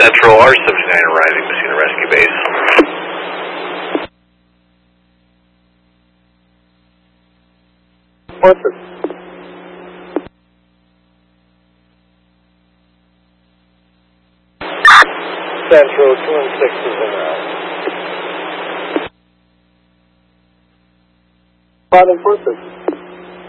Central, R79 arriving, Messina Rescue Base. Portland. Central 216 is en route. Spot in Portland.